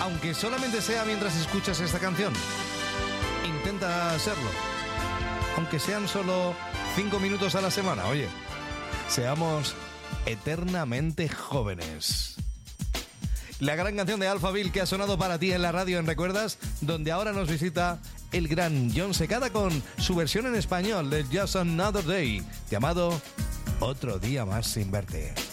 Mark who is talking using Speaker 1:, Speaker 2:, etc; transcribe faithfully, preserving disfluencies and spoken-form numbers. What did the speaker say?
Speaker 1: aunque solamente sea mientras escuchas esta canción. Intenta hacerlo, aunque sean solo cinco minutos a la semana. Oye, seamos eternamente jóvenes. La gran canción de Alphaville que ha sonado para ti en la radio en Recuerdas, donde ahora nos visita el gran Jon Secada con su versión en español de Just Another Day, llamado Otro Día Más Sin Verte.